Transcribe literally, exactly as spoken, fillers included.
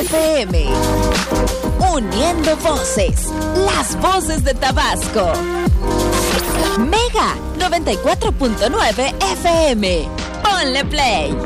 F M. Uniendo voces, las voces de Tabasco. Mega noventa y cuatro punto nueve F M. Ponle play.